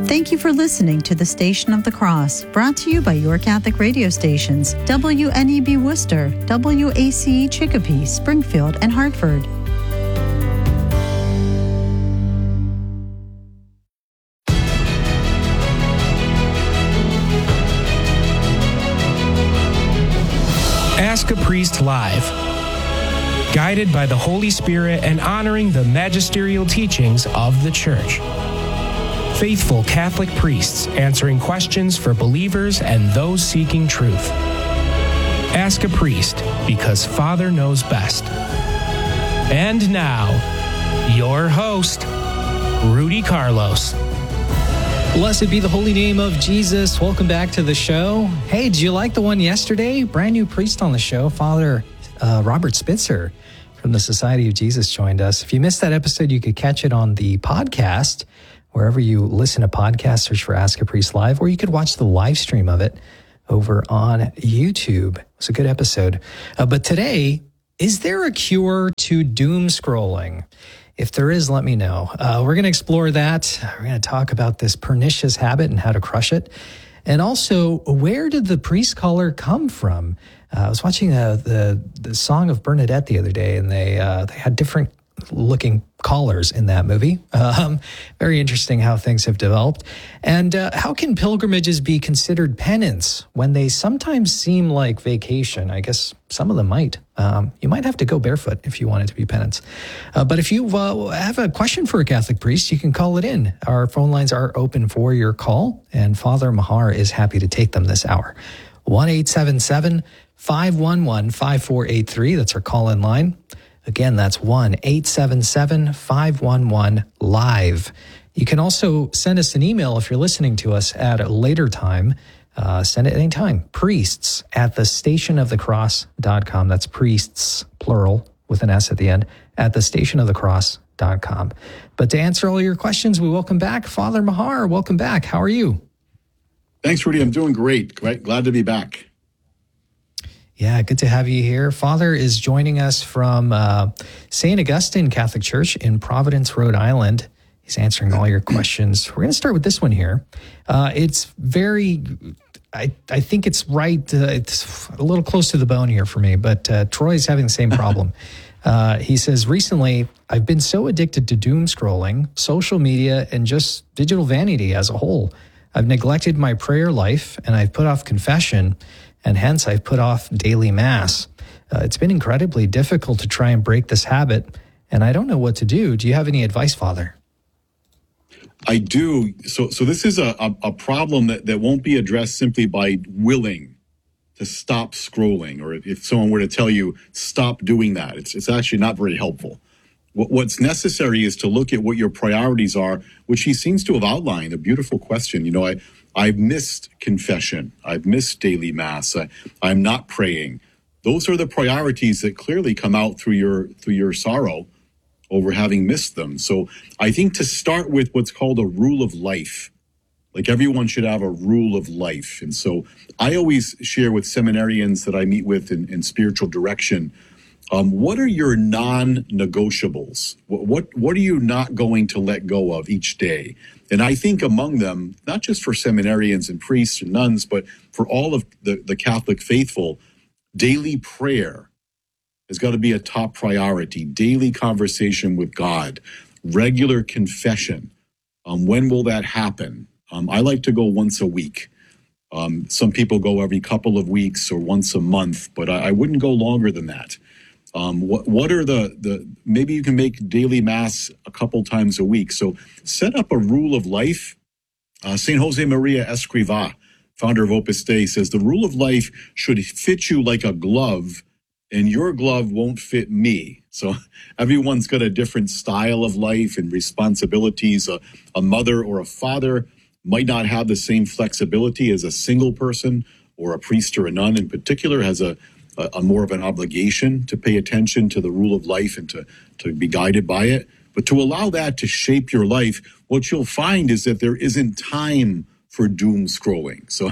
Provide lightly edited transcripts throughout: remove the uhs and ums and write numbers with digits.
Thank you for listening to the Station of the Cross, brought to you by your Catholic radio stations, WNEB Worcester, WACE Chicopee, Springfield, and Hartford. Ask a Priest Live. Guided by the Holy Spirit and honoring the magisterial teachings of the Church. Faithful Catholic priests answering questions for believers and those seeking truth. Ask a Priest, because Father knows best. And now, your host, Rudy Carlos. Blessed be the holy name of Jesus. Welcome back to the show. Hey, did you like the one yesterday? Brand new priest on the show, Father Robert Spitzer from the Society of Jesus joined us. If you missed that episode, you could catch it on the podcast, wherever you listen to podcasts, search for Ask a Priest Live, or you could watch the live stream of it over on YouTube. It was a good episode. But today, is there a cure to doom scrolling? If there is, let me know. We're going to explore that. We're going to talk about this pernicious habit and how to crush it. And also, where did the priest collar come from? I was watching the Song of Bernadette the other day, and they had different looking collars in that movie. Very interesting how things have developed. And how can pilgrimages be considered penance when they sometimes seem like vacation? I guess some of them might. You might have to go barefoot if you want it to be penance. But if you have a question for a Catholic priest, you can call it in. Our phone lines are open for your call, and Father Mahar is happy to take them this hour. 1-877-511-5483. That's our call-in line. Again, that's 1-877-511-LIVE. You can also send us an email if you're listening to us at a later time. Send it anytime. Priests at thestationofthecross.com. That's priests, plural, with an S at the end, at thestationofthecross.com. But to answer all your questions, we welcome back Father Mahar. Welcome back. How are you? Thanks, Rudy. I'm doing great. Glad to be back. Yeah, good to have you here. Father is joining us from St. Augustine Catholic Church in Providence, Rhode Island. He's answering all your questions. We're going to start with this one here. It's very, I think it's right. It's a little close to the bone here for me, but Troy's having the same problem. He says, recently, I've been so addicted to doom scrolling, social media, and just digital vanity as a whole. I've neglected my prayer life, and I've put off confession, and hence I've put off daily mass. It's been incredibly difficult to try and break this habit, and I don't know what to do. Do you have any advice, Father? I do. So this is a problem that won't be addressed simply by willing to stop scrolling, or if someone were to tell you, stop doing that. It's actually not very helpful. What's necessary is to look at what your priorities are, which he seems to have outlined. A beautiful question. You know, I've missed confession. I've missed daily mass. I'm not praying. Those are the priorities that clearly come out through your sorrow over having missed them. So I think to start with what's called a rule of life, like everyone should have a rule of life. And so I always share with seminarians that I meet with in spiritual direction, what are your non-negotiables? What are you not going to let go of each day? And I think among them, not just for seminarians and priests and nuns, but for all of the Catholic faithful, daily prayer has got to be a top priority. Daily conversation with God, regular confession. When will that happen? I like to go once a week. Some people go every couple of weeks or once a month, but I wouldn't go longer than that. What are the maybe you can make daily mass a couple times a week. So set up a rule of life. St. Jose Maria Escrivá, founder of Opus Dei, says the rule of life should fit you like a glove, and your glove won't fit me. So everyone's got a different style of life and responsibilities. A mother or a father might not have the same flexibility as a single person, or a priest or a nun in particular has a more of an obligation to pay attention to the rule of life and to be guided by it. But to allow that to shape your life, what you'll find is that there isn't time for doom scrolling. So,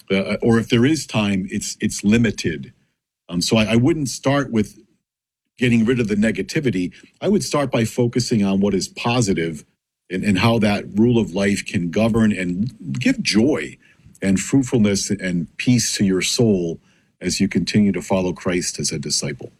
or if there is time, it's limited. So I wouldn't start with getting rid of the negativity. I would start by focusing on what is positive and how that rule of life can govern and give joy and fruitfulness and peace to your soul as you continue to follow Christ as a disciple?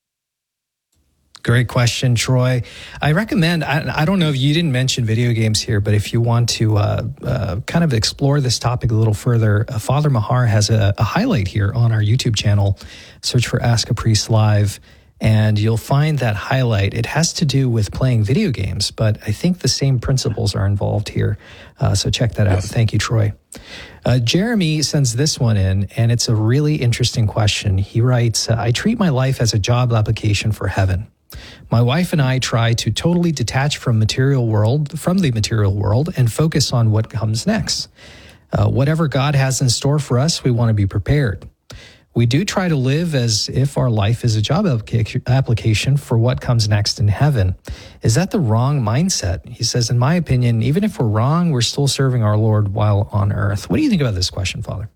Great question, Troy. I recommend, I don't know if you didn't mention video games here, but if you want to kind of explore this topic a little further, Father Mahar has a highlight here on our YouTube channel. Search for Ask a Priest Live, and you'll find that highlight. It has to do with playing video games, but I think the same principles are involved here. So check that out. Thank you, Troy. Jeremy sends this one in, and it's a really interesting question. He writes, I treat my life as a job application for heaven. My wife and I try to totally detach from the material world and focus on what comes next. Whatever God has in store for us, we want to be prepared. We do try to live as if our life is a job application for what comes next in heaven. Is that the wrong mindset? He says, in my opinion, even if we're wrong, we're still serving our Lord while on earth. What do you think about this question, Father?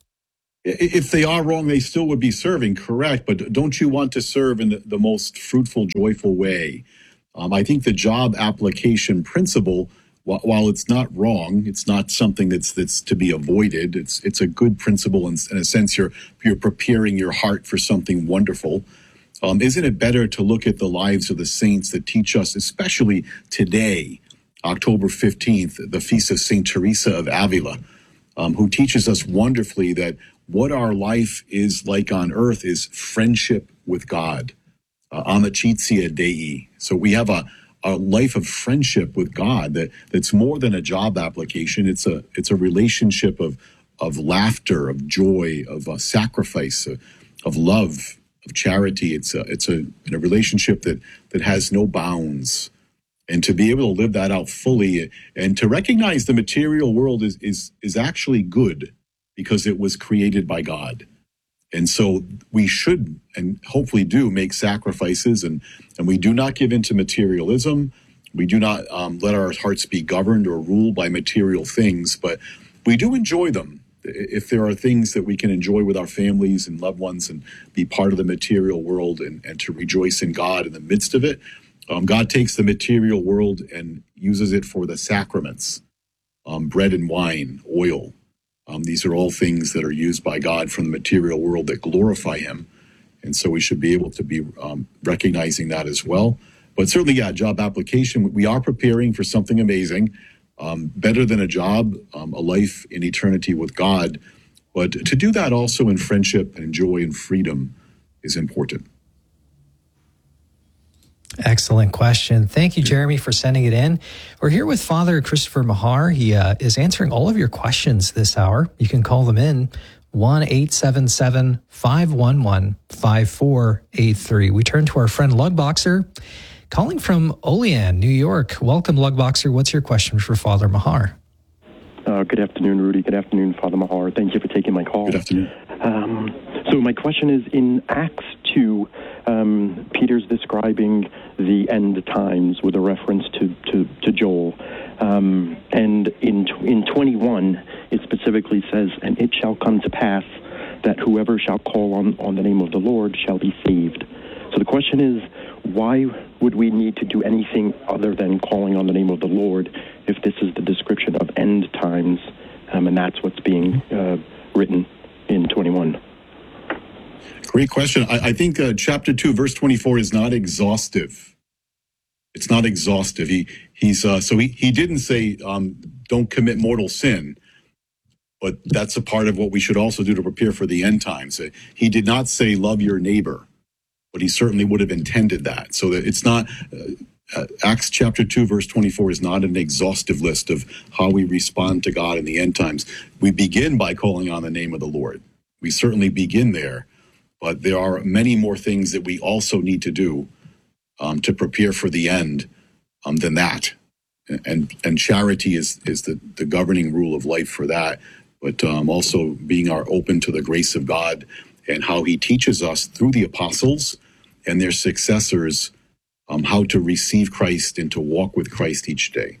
If they are wrong, they still would be serving, correct. But don't you want to serve in the most fruitful, joyful way? I think the job application principle, while it's not wrong, it's not something that's to be avoided. It's a good principle in a sense. You're preparing your heart for something wonderful. Isn't it better to look at the lives of the saints that teach us, especially today, October 15th, the feast of Saint Teresa of Avila, who teaches us wonderfully that what our life is like on earth is friendship with God, amicitia Dei. So we have a life of friendship with God that's more than a job application. It's a relationship of laughter, of joy, of sacrifice, of love, of charity. It's a relationship that has no bounds. And to be able to live that out fully and to recognize the material world is actually good because it was created by God. And so we should and hopefully do make sacrifices, and we do not give in to materialism. We do not let our hearts be governed or ruled by material things, but we do enjoy them. If there are things that we can enjoy with our families and loved ones and be part of the material world and to rejoice in God in the midst of it, God takes the material world and uses it for the sacraments, bread and wine, oil. These are all things that are used by God from the material world that glorify him. And so we should be able to be recognizing that as well. But certainly, job application, we are preparing for something amazing, better than a job, a life in eternity with God. But to do that also in friendship and joy and freedom is important. Excellent question. Thank you, Jeremy, for sending it in. We're here with Father Christopher Mahar. He is answering all of your questions this hour. You can call them in 1-877-511-5483. We turn to our friend Lugboxer, calling from Olean, New York. Welcome, Lugboxer. What's your question for Father Mahar? Good afternoon, Rudy. Good afternoon, Father Mahar. Thank you for taking my call. Good afternoon. So my question is, in Acts 2, Peter's describing the end times with a reference to Joel. And in 21, it specifically says, and it shall come to pass that whoever shall call on the name of the Lord shall be saved. So the question is, why would we need to do anything other than calling on the name of the Lord if this is the description of end times, and that's what's being written in 21? Great question. I think chapter 2, verse 24 is not exhaustive. It's not exhaustive. He didn't say don't commit mortal sin, but that's a part of what we should also do to prepare for the end times. He did not say love your neighbor, but he certainly would have intended that. So that it's not Acts chapter 2, verse 24 is not an exhaustive list of how we respond to God in the end times. We begin by calling on the name of the Lord. We certainly begin there. But there are many more things that we also need to do to prepare for the end than that. And charity is the governing rule of life for that. But also being open to the grace of God and how he teaches us through the apostles and their successors how to receive Christ and to walk with Christ each day.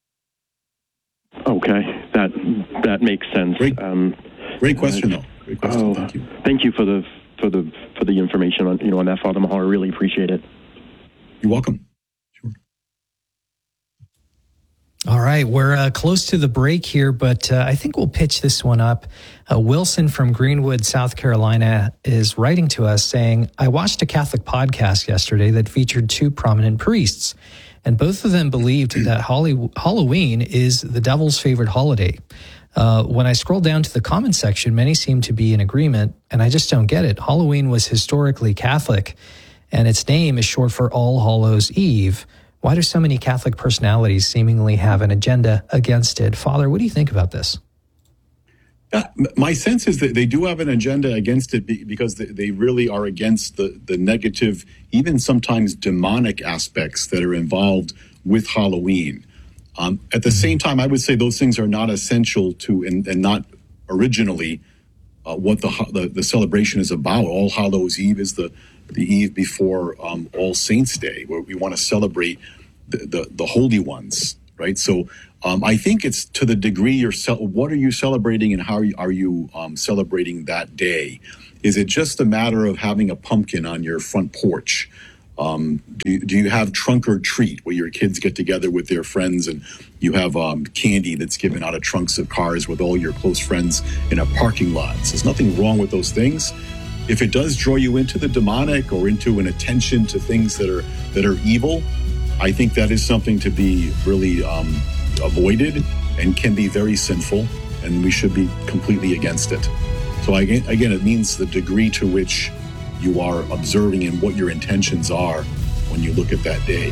Okay, that makes sense. Great question, though. Great question. Thank you. Thank you for the information on that, Father Mahar. I really appreciate it. You're welcome. Sure. All right, we're close to the break here, but I think we'll pitch this one up. Wilson from Greenwood, South Carolina, is writing to us saying, I watched a Catholic podcast yesterday that featured two prominent priests, and both of them believed that Halloween is the devil's favorite holiday. When I scroll down to the comment section, many seem to be in agreement, and I just don't get it. Halloween was historically Catholic, and its name is short for All Hallows Eve. Why do so many Catholic personalities seemingly have an agenda against it? Father, what do you think about this? My sense is that they do have an agenda against it because they really are against the negative, even sometimes demonic aspects that are involved with Halloween. At the same time, I would say those things are not essential to and not originally what the celebration is about. All Hallows Eve is the eve before All Saints Day, where we want to celebrate the holy ones, right? So I think it's to the degree what are you celebrating and how are you celebrating that day? Is it just a matter of having a pumpkin on your front porch? Do you have trunk or treat where your kids get together with their friends and you have candy that's given out of trunks of cars with all your close friends in a parking lot? So there's nothing wrong with those things. If it does draw you into the demonic or into an attention to things that are evil, I think that is something to be really avoided and can be very sinful, and we should be completely against it. So again, it means the degree to which you are observing and what your intentions are when you look at that day.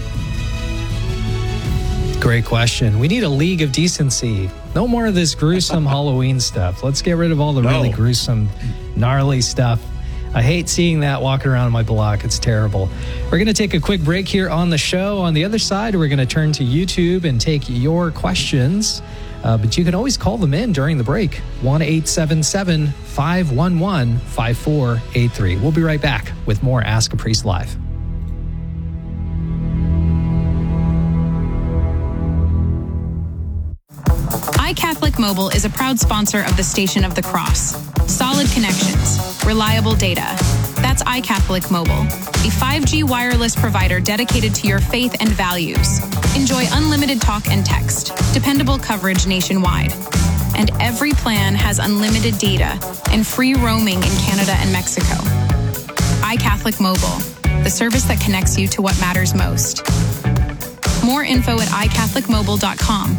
Great question. We need a league of decency. No more of this gruesome Halloween stuff. Let's get rid of all the really gruesome, gnarly stuff. I hate seeing that walking around my block. It's terrible. We're going to take a quick break here on the show. On the other side, we're going to turn to YouTube and take your questions. But you can always call them in during the break. 1-877-511-5483. We'll be right back with more Ask a Priest Live. iCatholic Mobile is a proud sponsor of the Station of the Cross. Solid connections, reliable data. That's iCatholic Mobile, a 5G wireless provider dedicated to your faith and values. Enjoy unlimited talk and text, dependable coverage nationwide. And every plan has unlimited data and free roaming in Canada and Mexico. iCatholic Mobile, the service that connects you to what matters most. More info at iCatholicMobile.com.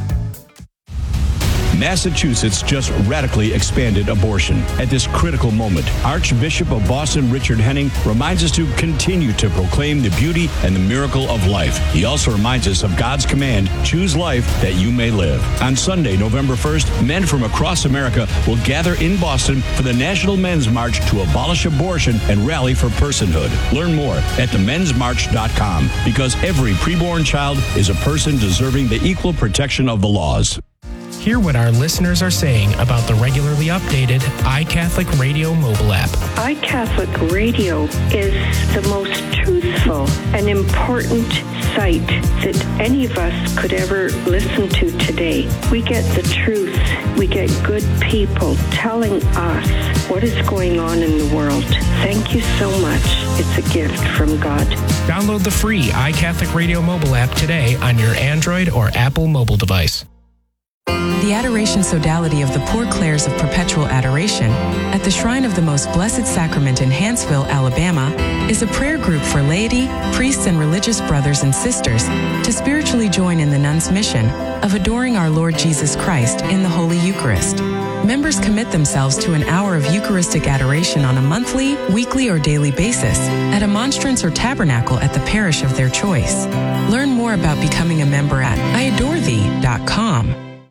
Massachusetts just radically expanded abortion. At this critical moment, Archbishop of Boston Richard Henning reminds us to continue to proclaim the beauty and the miracle of life. He also reminds us of God's command, choose life that you may live. On Sunday, November 1st, men from across America will gather in Boston for the National Men's March to abolish abortion and rally for personhood. Learn more at themensmarch.com, because every preborn child is a person deserving the equal protection of the laws. Hear what our listeners are saying about the regularly updated iCatholic Radio mobile app. iCatholic Radio is the most truthful and important site that any of us could ever listen to today. We get the truth. We get good people telling us what is going on in the world. Thank you so much. It's a gift from God. Download the free iCatholic Radio mobile app today on your Android or Apple mobile device. The Adoration Sodality of the Poor Clares of Perpetual Adoration at the Shrine of the Most Blessed Sacrament in Hanceville, Alabama, is a prayer group for laity, priests, and religious brothers and sisters to spiritually join in the nuns' mission of adoring our Lord Jesus Christ in the Holy Eucharist. Members commit themselves to an hour of Eucharistic adoration on a monthly, weekly, or daily basis at a monstrance or tabernacle at the parish of their choice. Learn more about becoming a member at iadorethee.com.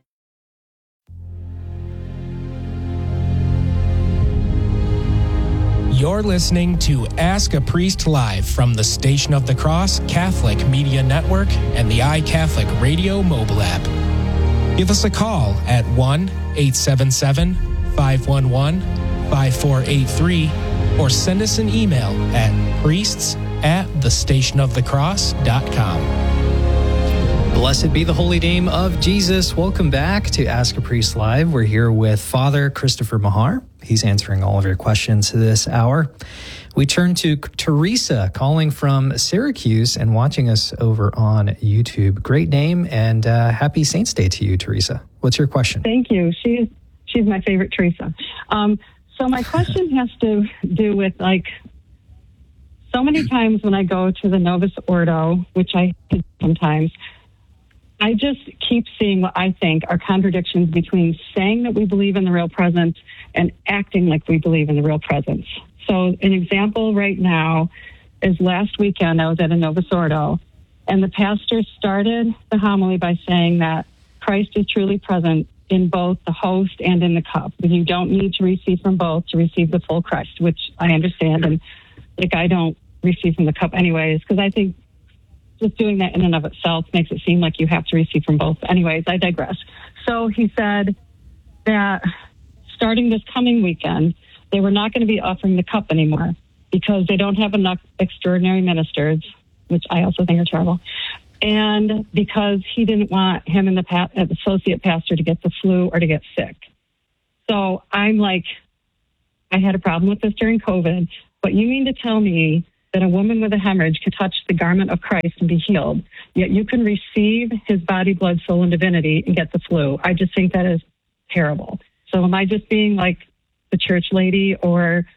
You're listening to Ask a Priest Live from the Station of the Cross Catholic Media Network and the iCatholic Radio mobile app. Give us a call at 1-877-511-5483 or send us an email at priests@thestationofthecross.com. Blessed be the holy name of Jesus. Welcome back to Ask a Priest Live. We're here with Father Christopher Mahar. He's answering all of your questions this hour. We turn to Teresa, calling from Syracuse and watching us over on YouTube. Great name, and happy Saints Day to you, Teresa. What's your question? Thank you. She's my favorite Teresa. So my question has to do with, like, so many times when I go to the Novus Ordo, which I do sometimes, I just keep seeing what I think are contradictions between saying that we believe in the real presence and acting like we believe in the real presence. So an example right now is last weekend I was at a Novus Ordo, and the pastor started the homily by saying that Christ is truly present in both the host and in the cup. You don't need to receive from both to receive the full Christ, which I understand. And like, I don't receive from the cup anyways, because I think just doing that in and of itself makes it seem like you have to receive from both. Anyways, I digress. So he said that starting this coming weekend, they were not going to be offering the cup anymore because they don't have enough extraordinary ministers, which I also think are terrible. And because he didn't want him and the associate pastor to get the flu or to get sick. So I'm like, I had a problem with this during COVID, but you mean to tell me that a woman with a hemorrhage could touch the garment of Christ and be healed, yet you can receive his body, blood, soul, and divinity and get the flu? I just think that is terrible. So am I just being like the church lady or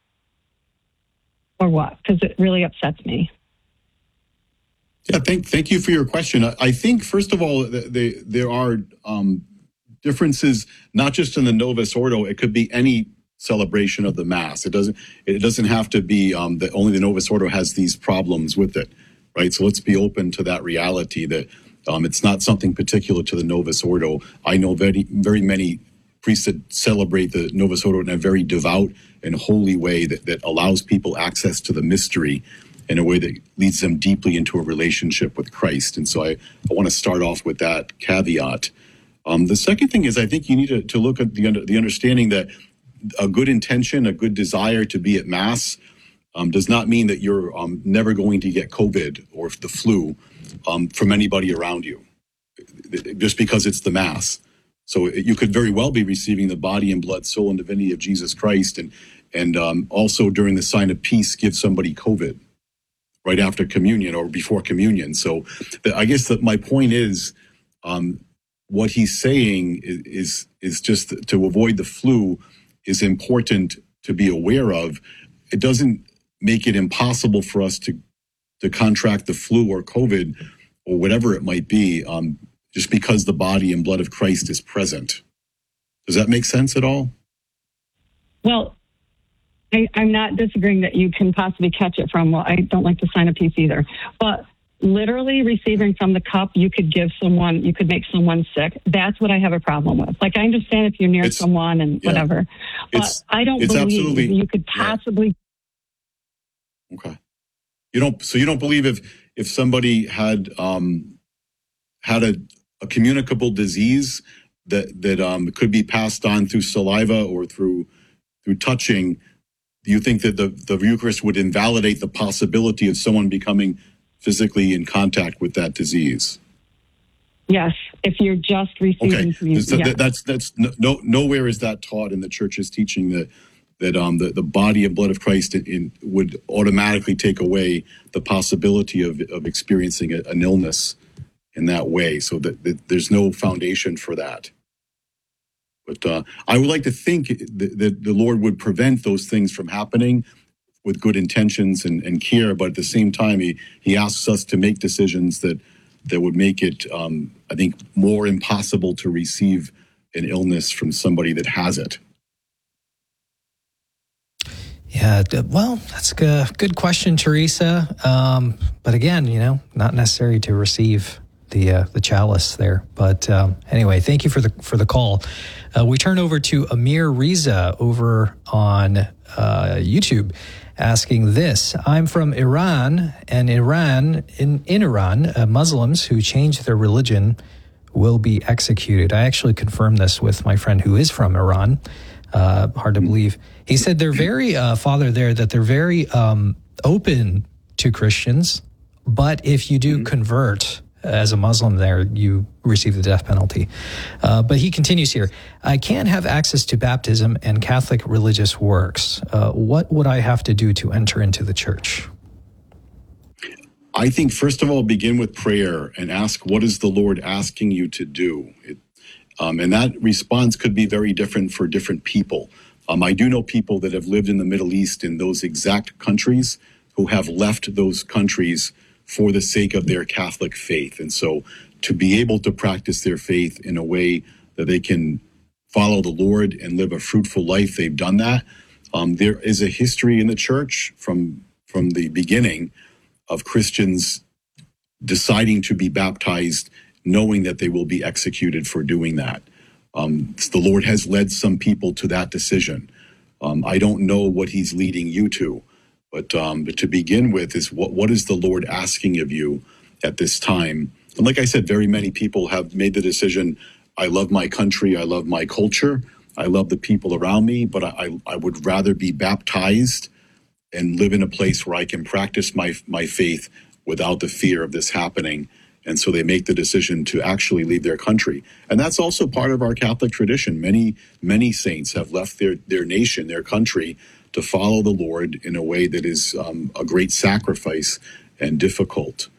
what? Because it really upsets me. Yeah, thank you for your question. I think, first of all, there are differences, not just in the Novus Ordo. It could be any celebration of the Mass. It doesn't have to be that only the Novus Ordo has these problems with it, right? So let's be open to that reality that it's not something particular to the Novus Ordo. I know very, very many priests that celebrate the Novus Ordo in a very devout and holy way that allows people access to the mystery in a way that leads them deeply into a relationship with Christ. And so I want to start off with that caveat. The second thing is, I think you need to look at the understanding that a good intention, a good desire to be at Mass does not mean that you're never going to get COVID or the flu from anybody around you, just because it's the Mass. So you could very well be receiving the body and blood, soul, and divinity of Jesus Christ, and also during the sign of peace give somebody COVID right after communion or before communion. So I guess that my point is, what he's saying is just to avoid the flu is important to be aware of. It doesn't make it impossible for us to contract the flu or COVID or whatever it might be, just because the body and blood of Christ is present. Does that make sense at all? Well, I'm not disagreeing that you can possibly catch it from, well, I don't like the sign of peace either, but literally receiving from the cup, you could make someone sick. That's what I have a problem with. Like, I understand if you're near someone and whatever, but I don't believe you could possibly. Yeah. Okay. You don't believe if somebody had a communicable disease that could be passed on through saliva or through touching, do you think that the Eucharist would invalidate the possibility of someone becoming physically in contact with that disease? Yes, if you're just receiving. Okay, that's nowhere is that taught in the Church's teaching that the body and blood of Christ would automatically take away the possibility of experiencing an illness in that way. So that there's no foundation for that. But I would like to think that the Lord would prevent those things from happening with good intentions and care, but at the same time, he asks us to make decisions that would make it, I think, more impossible to receive an illness from somebody that has it. Yeah, well, that's a good question, Teresa. But again, not necessary to receive the chalice there. But anyway, thank you for the call. We turn over to Amir Riza over on YouTube, asking this. I'm from Iran, and in Iran, Muslims who change their religion will be executed. I actually confirmed this with my friend who is from Iran. Hard to believe. He said they're very, Father there, that they're very open to Christians, but if you do convert as a Muslim there, you receive the death penalty. But he continues here. I can't have access to baptism and Catholic religious works. What would I have to do to enter into the church? I think, first of all, begin with prayer and ask, what is the Lord asking you to do? And that response could be very different for different people. I do know people that have lived in the Middle East in those exact countries who have left those countries for the sake of their Catholic faith. And so to be able to practice their faith in a way that they can follow the Lord and live a fruitful life, they've done that. There is a history in the church from the beginning of Christians deciding to be baptized, knowing that they will be executed for doing that. The Lord has led some people to that decision. I don't know what he's leading you to, but to begin with is what is the Lord asking of you at this time? And like I said, very many people have made the decision, I love my country, I love my culture, I love the people around me, but I would rather be baptized and live in a place where I can practice my faith without the fear of this happening. And so they make the decision to actually leave their country. And that's also part of our Catholic tradition. Many saints have left their nation, their country, to follow the Lord in a way that is a great sacrifice and difficult.